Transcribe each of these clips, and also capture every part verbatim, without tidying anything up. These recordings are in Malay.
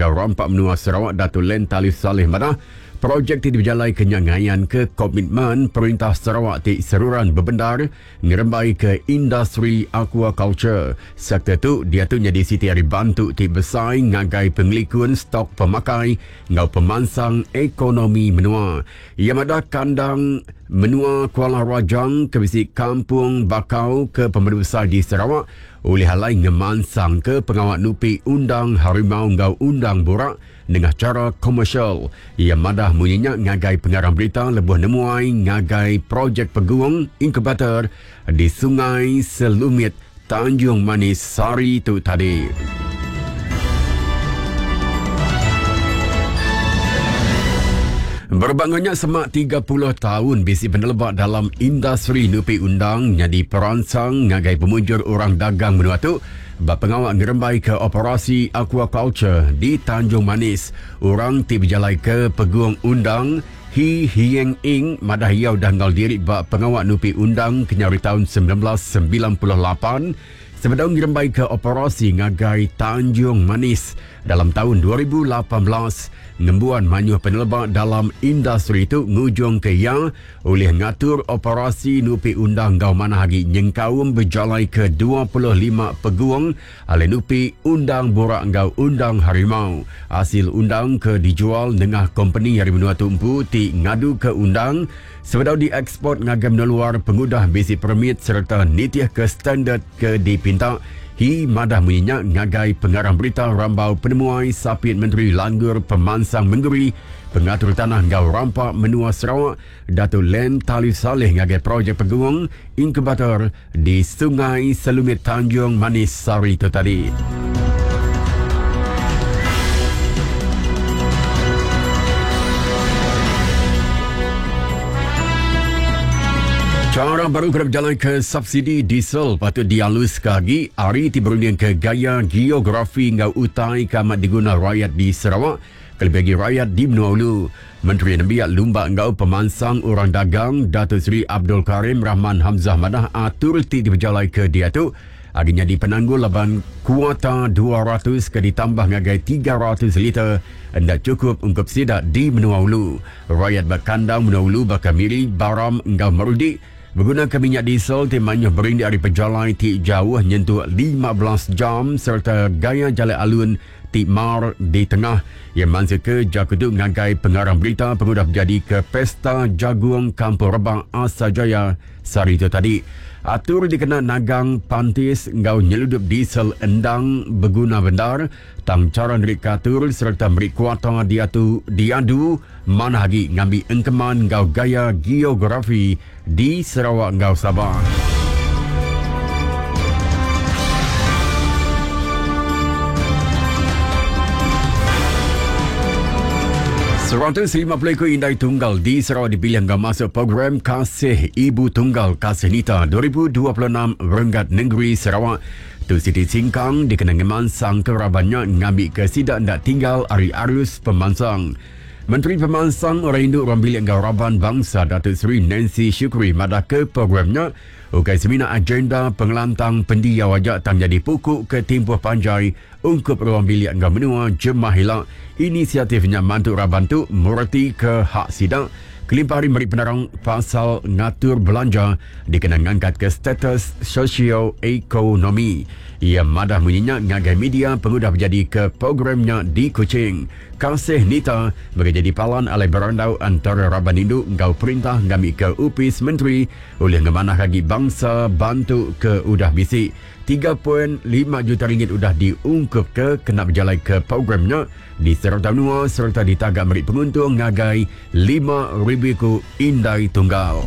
ngau rampak menua Sarawak Datuk Len Talif Saleh Madah. Projek ti berjalai kenyangayan ke komitmen Perintah Sarawak ti seruran berbendar ngerembai ke industri aquaculture. Sektor tu dia tu jadi siti hari bantu ti besai ngagai pengelikun stok pemakai ngau pemansang ekonomi menua. Ia madah kandang menua Kuala Rajang ke bisi kampung bakau ke pemerintah besar di Sarawak oleh halai ngemansang ke pengawat nupi undang harimau ngau undang borak dengan cara komersial. Ia madah munyinya ngagai pengarang berita lebuh nemuai ngagai projek peguang inkubator di Sungai Selumit Tanjung Manis Sari tu tadi. Berbangunnya semak tiga puluh tahun bisi penelebat dalam industri nupi undang jadi perangsang ngagai pemujur orang dagang menua tu berpengawak ngerembai ke operasi aquaculture di Tanjung Manis. Orang ti berjalai ke peguang undang Hi Hieng Ing madah iau dah ngal diri bak pengawak nupi undang kenyari tahun sembilan belas sembilan puluh lapan. Sebelum ngerembai ke operasi ngagai Tanjung Manis dalam tahun dua ribu lapan belas. Ngembuan manyuh penelebat dalam industri itu ngujung ke yang oleh ngatur operasi nupi undang gau mana hagi nyengkaum berjalai ke dua puluh lima peguang ale nupi undang borak gau undang harimau. Hasil undang ke dijual dengan company yang menua tumpu ti ngadu ke undang sebedau dieksport ngagam luar pengudah bisi permit serta nitiah ke standard ke dipinta. Hi madah menyenyak ngagai pengarang berita rambau penemuai sapit Menteri Langgur Pemansang Mengguri pengatur tanah ngau rampak menua Sarawak Datuk Len Talif Saleh ngagai projek peguang inkubator di Sungai Selumit Tanjung Manis Sari itu tadi. Cara baru kena berjalan ke subsidi diesel patut dihalus lagi. Hari ti berunding ke gaya geografi ngau utai kamat diguna rakyat di Sarawak. Kalau bagi rakyat di Menua Ulu. Menteri Nabiat Lumba ngau pemansang orang dagang Datuk Seri Abdul Karim Rahman Hamzah Madah atur ti berjalan ke dia tu. Aginya di penanggul laban kuota dua ratus ke ditambah ngagai tiga ratus liter hendak cukup untuk sidak di Menua Ulu. Rakyat berkandang Menua Ulu bakal miri baram ngau merudi menggunakan minyak diesel ti manyuh bering dari perjalanan ti jauh nyentuh lima belas jam serta gaya jalan alun ti mar di tengah yang mansa ke jakudu ngagai pengarang berita pengudah jadi ke Pesta Jagung Kampung Rebang Asajaya Sari itu tadi. Atur dikena nagang pantis ngau nyeludup diesel endang berguna bendar tang cara nerik katur serta beri kuota diatu diadu mana lagi ngambil engkeman ngau gaya geografi di Sarawak ngau Sabah. seratus lima puluh ekor indai tunggal di Sarawak dipilih hingga masuk program Kasih Ibu Tunggal Kasih Nita dua ribu dua puluh enam Renggat Negeri Sarawak. Tu Siti Singkang dikena ngemansang kerabannya ngambil ke sidak ndak tinggal hari arus pemansang. Menteri Pemansang Orang Induk Orang Bilik Ngau Raban Bangsa Datuk Seri Nancy Syukri madah ke programnya ukai seminar agenda pengelantang pendia wajak tang jadi pokok ke Timpuh Panjai ungkup Orang Bilik Ngau Menua Jemah Hilak. Inisiatifnya mantuk Raban tu murti ke hak sidak kelimpari meri penerang pasal ngatur belanja dikenang angkat ke status sosio-ekonomi. Ia madah menyenyak ngagai media pengudah berjadi ke programnya di Kuching. Kasih Nita bagi jadi palan alai berandau antara Raban Induk ngau perintah ngami ke upis menteri oleh ngemanah lagi bangsa bantu ke udah bisi. tiga perpuluhan lima juta ringgit udah diungkup ke kena berjalan ke programnya di Serta Menua serta ditagak meri penguntung ngagai lima ribu ku indai tunggal.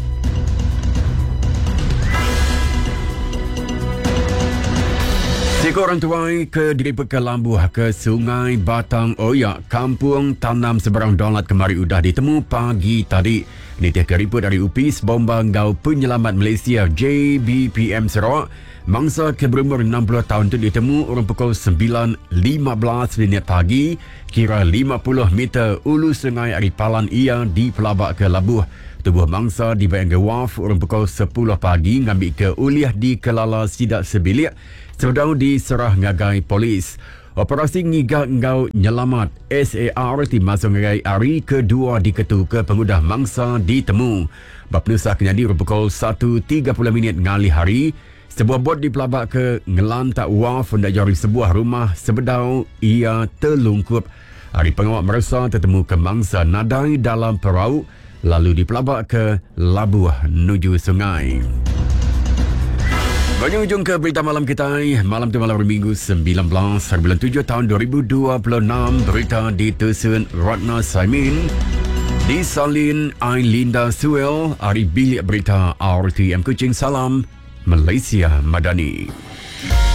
Tiga orang tuai ke diriput ke Lambuh ke Sungai Batang Oyak, kampung tanam seberang dolat kemari udah ditemu pagi tadi. Nitiah keriput dari Upis Bomba Ngau Penyelamat Malaysia J B P M Sarawak. Mangsa ke berumur enam puluh tahun itu ditemu orang pukul sembilan lima belas minit pagi, kira lima puluh meter ulu sungai Aripalan ia di Pelabak ke Labuh. Tubuh mangsa dibayang ke waf orang pukul sepuluh pagi ngambil ke uliah di Kelala Sidak Sebilik. Sedang diserah ngagai polis. Operasi Ngiga Ngau Nyelamat S A R ti masuk ngai hari kedua di ketu ke pengudah mangsa ditemu. Bapnusa kenyadi pukul satu tiga puluh minit ngali hari. Sebuah bot di pelabak ke ngelantak waf hendak jari sebuah rumah sebedau ia terlungkup. Hari pengawal merasa tertemu ke mangsa nadai dalam perahu lalu di pelabak ke Labuh menuju sungai. Berhujung ke berita malam kita. Malam tu malam Minggu sembilan belas hari bulan tujuh tahun dua ribu dua puluh enam. Berita ditusun Ratna Saimin, disalin Ailinda Suel. Hari bilik berita R T M Kuching. Salam Malaysia Madani.